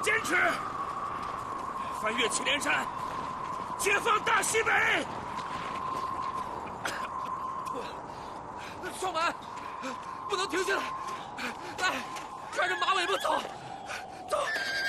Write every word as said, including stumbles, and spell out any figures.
坚持，翻越祁连山，解放大西北。 双满，不能停下来，来，看着马尾巴走，走。